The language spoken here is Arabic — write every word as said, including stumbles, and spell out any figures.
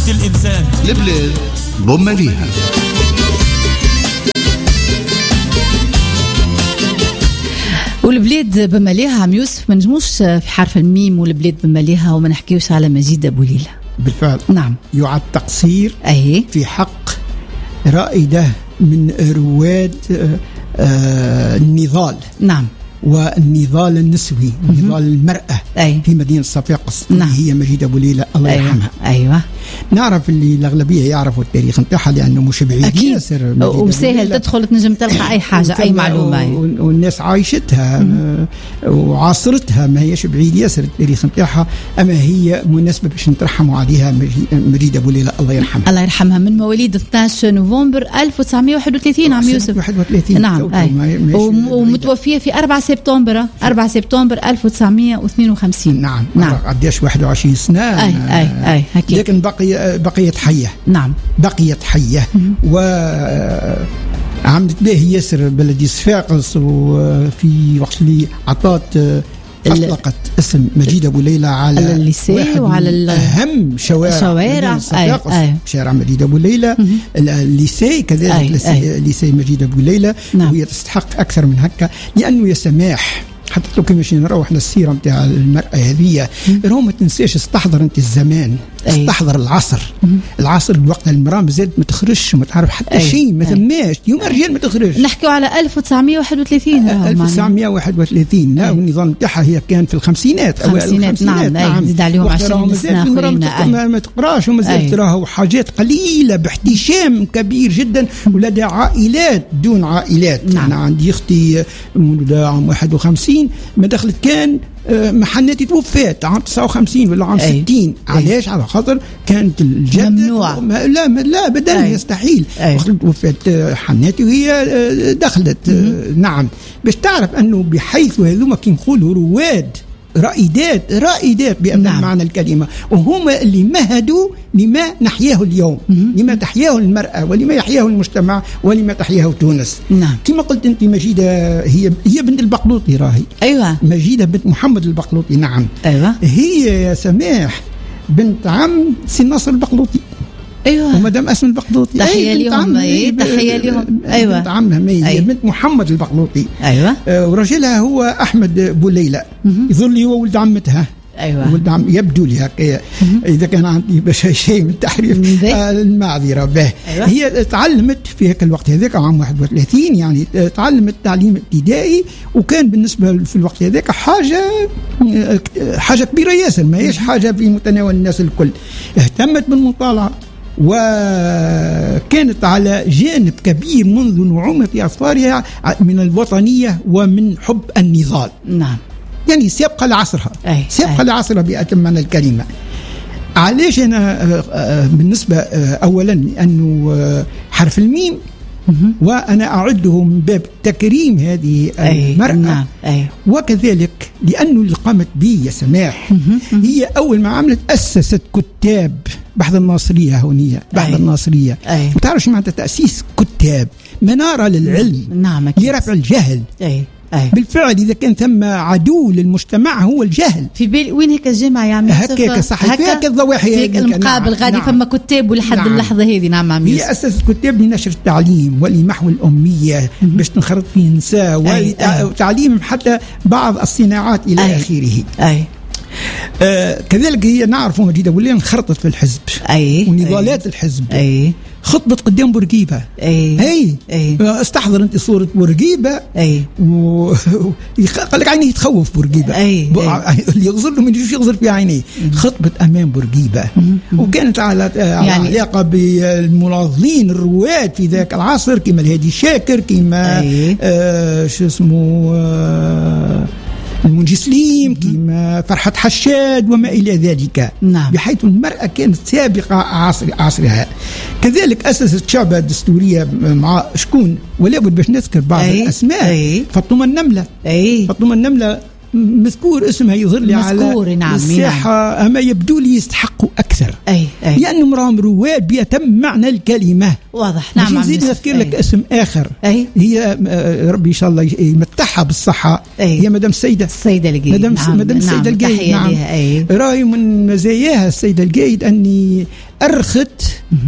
حق الإنسان. البلاد بوماليها. والبلاد بماليها عم يوسف ما نجموش في حرف الميم والبلاد بماليها وما نحكيوش على مجيد أبو ليلى. بالفعل نعم يعد تقصير أي في حق رائدة من رواد آه النضال. نعم والنضال النسوي، نضال المرأة أي. في مدينة صفاقس. نعم. هي مجيدة أبو ليلى الله أيوة. يرحمها. أيوة نعرف اللي الأغلبية يعرفوا التاريخ نتاعها لأنه مش بعيد ياسر، وسهل تدخل تنجم تلقى أي حاجة أي معلومة، والناس عايشتها م- وعاصرتها، ما هيش بعيد ياسر التاريخ نتاعها، أما هي مناسبة باش نترحموا عليها مجيدة أبو ليلى الله يرحمها. الله يرحمها، من مواليد اثني عشر نوفمبر ألف وتسعمائة وواحد وثلاثين عام يوسف. واحد وثلاثين نعم أي. ومتوفية في أربعة سبتمبر أربعة سبتمبر ألف وتسعمائة واثنين وخمسين. نعم نعم قداش واحد وعشرين سنة. أي أي أي أكيد. لكن بقي بقيت حية. نعم بقيت حية و عملت به ياسر بلدي صفاقس، وفي وقت اللي عطات أطلقت اسم مجيد أبو ليلى على الليسي وعلى أهم شوارع شوارع صفاقس. أي أي. شارع مجيد أبو ليلى، الليسي كذلك الليسي مجيد أبو ليلى. نعم. وهي تستحق أكثر من هكا، لأنه يا سماح حتى لو كما شي نروح للسيره نتاع المراه هذه، راهو ما تنساش استحضر انت الزمان، استحضر العصر. العصر الوقت المراه مازالت ما تخرجش وما تعرف حتى شيء، ما ثماش اليوم الرجال ما تخرج. نحكيو على ألف وتسعمائة وواحد وثلاثين. ألف وتسعمائة وواحد وثلاثين. لا والنظام نتاعها هي كان في الخمسينات اوائل الخمسينات. نعم, نعم. زيد عليهم عشرين سنه اخرين ما, ما تقراش ومازالت راهو حاجات قليله باحتشام كبير جدا، ولدى عائلات دون عائلات. نعم. انا عندي اختي مولودة عام واحد وخمسين، ما دخلت كان محنتي توفات عام تسعة وخمسين ولا عام أي. ستين. علاش؟ على خاطر كانت الجدة ممنوع. لا لا بدل يستحيل. وقت توفات حناتي وهي دخلت. نعم باش تعرف انه بحيث هذوما كي نقولوا رواد رائدات رائدات بأن نعم. معنى الكلمة، وهم اللي مهدوا لما نحياه اليوم، لما تحياه المرأة ولما يحياه المجتمع ولما تحياه تونس. نعم. كما قلت أنت مجيدة هي هي بنت البقلوطي، راهي أيوة مجيدة بنت محمد البقلوطي. نعم أيوة. هي يا سماح بنت عم سي ناصر البقلوطي. ايوه ومدام اسم البقلوطي. تحيه لهم. اي تحيه لهم. ايوه بنت عمها هي أيوة. بنت محمد البقلوطي. ايوه. آه ورجلها هو احمد بوليلى، يظل هو ولد عمتها. ايوه ولد عم يبدو لي هكا. اذا كان عندي باش شيء من التحريف آه المعذره به. أيوة. هي تعلمت في هذاك الوقت هذاك عام واحد وثلاثين، يعني تعلمت تعليم ابتدائي، وكان بالنسبه في الوقت هذاك حاجه حاجه كبيره ياسر، ما هيش حاجه في متناول الناس الكل. اهتمت بالمطالعه وكانت على جانب كبير منذ نعومة أظفارها من الوطنية ومن حب النضال. نعم يعني سابقة لعصرها، أي. سابقة أي. لعصرها بأتم معنى الكلمة. علاش أنا بالنسبة أولا أنه حرف الميم وأنا أعده من باب تكريم هذه المرأة. نعم. أي. وكذلك لأنه اللي قامت به يا سماح هي أول ما عملت أسست كتاب بحث الناصرية هونية، بحث الناصرية. ما تعرفش معناتها تأسيس كتاب، منارة للعلم. نعم. لرفع الجهل. أي. أي. بالفعل إذا كان ثم عدو للمجتمع هو الجهل. في بالي وين هيك الجامعة يا عمي هكاك صح، هكاك الضواحي هيك المقابل نعم. غادي. نعم. فما كتاب ولحد نعم. اللحظة هذه. نعم عمي هي أسست كتاب لنشر التعليم ولمحو الأمية باش تنخرط فيه النساء وتعليم حتى بعض الصناعات إلى أي. آخره. أي. آه كذلك هي نعرف مجيدة أبو ليلى انخرطت في الحزب. أي. ونضالات أي. الحزب. أي. خطبت قدام بورقيبة. أي. أي. أي. استحضر أنت صورة بورقيبة. أي. و... قال لك عينيه يتخوف بورقيبة. أي. ب... اللي يغزر له من يجوش يغزر في عينيه. خطبت أمام بورقيبة وكانت على يعني علاقة بالمناضلين الرواد في ذاك العصر كما الهادي شاكر كما آه شو اسمه آه المنجي سليم كما فرحة حشاد وما إلى ذلك. نعم. بحيث المرأة كانت سابقة عصر عصرها. كذلك أسست شعبة دستورية مع شكون ولا بد باش نذكر بعض أي. الأسماء. أي. فاطمة النملة. أي. فاطمة النملة مذكور اسمها يظهر لي على نعم. الساحة. نعم. أما يبدو لي يستحقوا أكثر. أي. أي. لأنهم راهم رواد بيتم معنى الكلمة. واضح. نعم. نزيد نذكر لك اسم آخر. أي. هي ربي إن شاء الله يمتعها بالصحة بالصحة أي. هي مدام السيدة السيدة القايد. مدام نعم. مدام السيدة نعم. القايد. نعم. أي. راي من مزاياها السيدة القايد أني أرخت